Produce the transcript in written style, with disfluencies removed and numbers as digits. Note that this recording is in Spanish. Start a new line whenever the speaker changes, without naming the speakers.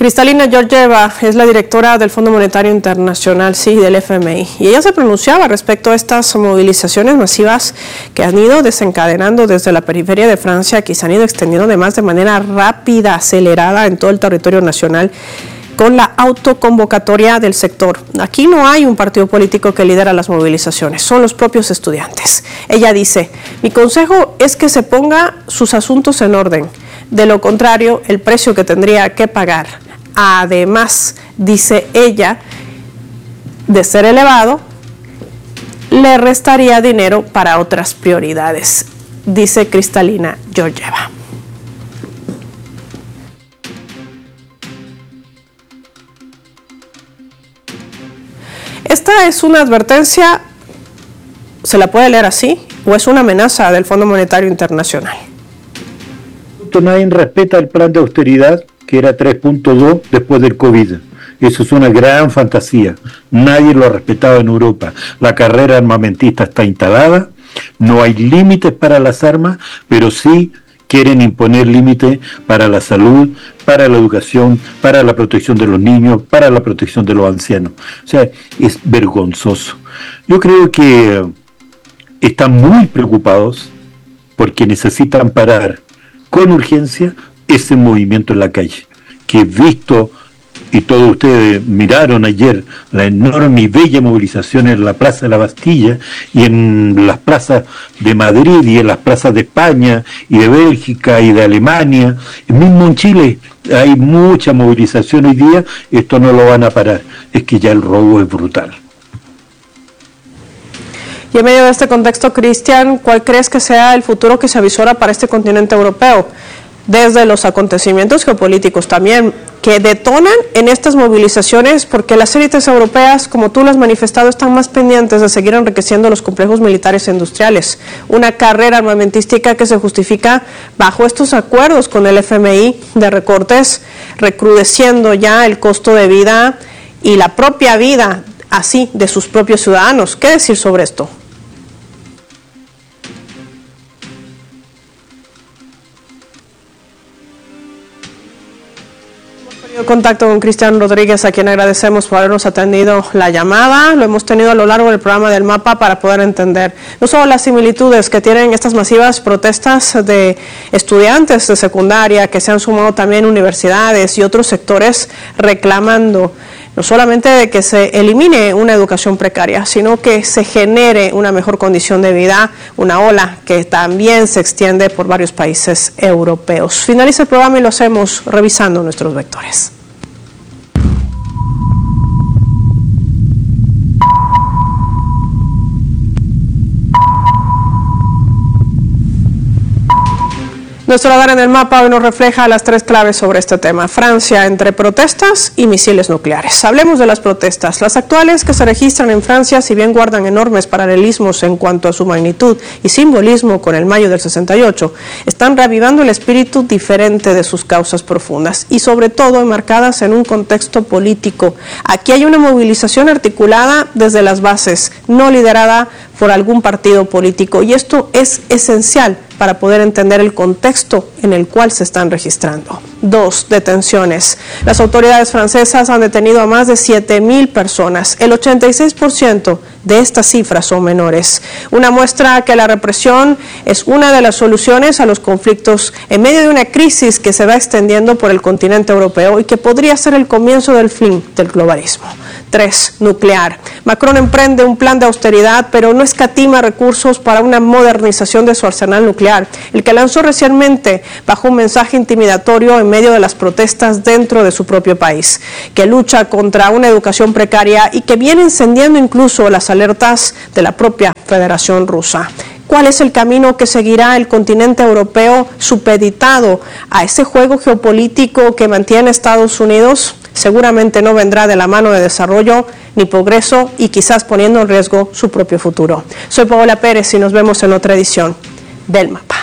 Kristalina Georgieva es la directora del Fondo Monetario Internacional, sí, del FMI, y ella se pronunciaba respecto a estas movilizaciones masivas que han ido desencadenando desde la periferia de Francia, que se han ido extendiendo además de manera rápida, acelerada en todo el territorio nacional, con la autoconvocatoria del sector. Aquí no hay un partido político que lidera las movilizaciones, son los propios estudiantes. Ella dice: mi consejo es que se ponga sus asuntos en orden. De lo contrario, el precio que tendría que pagar, además, dice ella, de ser elevado, le restaría dinero para otras prioridades, dice Kristalina Georgieva. Esta es una advertencia, ¿se la puede leer así? ¿O es una amenaza del Fondo Monetario Internacional?
Nadie respeta el plan de austeridad, que era 3.2 después del COVID. Eso es una gran fantasía. Nadie lo ha respetado en Europa. La carrera armamentista está instalada, no hay límites para las armas, pero sí quieren imponer límites para la salud, para la educación, para la protección de los niños, para la protección de los ancianos. O sea, es vergonzoso. Yo creo que están muy preocupados porque necesitan parar con urgencia ese movimiento en la calle, que he visto, y todos ustedes miraron ayer, la enorme y bella movilización en la Plaza de la Bastilla y en las plazas de Madrid y en las plazas de España y de Bélgica y de Alemania, mismo en Chile hay mucha movilización hoy día. Esto no lo van a parar, es que ya el robo es brutal.
Y en medio de este contexto, Cristian, ¿cuál crees que sea el futuro que se avisora para este continente europeo? Desde los acontecimientos geopolíticos también, que detonan en estas movilizaciones, porque las élites europeas, como tú lo has manifestado, están más pendientes de seguir enriqueciendo los complejos militares e industriales. Una carrera armamentística que se justifica bajo estos acuerdos con el FMI de recortes, recrudeciendo ya el costo de vida y la propia vida, así, de sus propios ciudadanos. ¿Qué decir sobre esto? Contacto con Cristian Rodríguez, a quien agradecemos por habernos atendido la llamada. Lo hemos tenido a lo largo del programa del Mapa para poder entender no solo las similitudes que tienen estas masivas protestas de estudiantes de secundaria, que se han sumado también universidades y otros sectores reclamando no solamente de que se elimine una educación precaria, sino que se genere una mejor condición de vida, una ola que también se extiende por varios países europeos. Finaliza el programa y lo hacemos revisando nuestros vectores. Nuestro radar en el mapa hoy nos refleja las tres claves sobre este tema. Francia entre protestas y misiles nucleares. Hablemos de las protestas. Las actuales que se registran en Francia, si bien guardan enormes paralelismos en cuanto a su magnitud y simbolismo con el mayo del 68, están reavivando el espíritu diferente de sus causas profundas y sobre todo enmarcadas en un contexto político. Aquí hay una movilización articulada desde las bases, no liderada por algún partido político, y esto es esencial para poder entender el contexto en el cual se están registrando. 2. Detenciones. Las autoridades francesas han detenido a más de 7,000 personas. El 86% de estas cifras son menores. Una muestra que la represión es una de las soluciones a los conflictos en medio de una crisis que se va extendiendo por el continente europeo y que podría ser el comienzo del fin del globalismo. 3. Nuclear. Macron emprende un plan de austeridad, pero no escatima recursos para una modernización de su arsenal nuclear, el que lanzó recientemente bajo un mensaje intimidatorio en medio de las protestas dentro de su propio país, que lucha contra una educación precaria y que viene encendiendo incluso las alertas de la propia Federación Rusa. ¿Cuál es el camino que seguirá el continente europeo supeditado a ese juego geopolítico que mantiene Estados Unidos? Seguramente no vendrá de la mano de desarrollo ni progreso y quizás poniendo en riesgo su propio futuro. Soy Paola Pérez y nos vemos en otra edición del Mapa.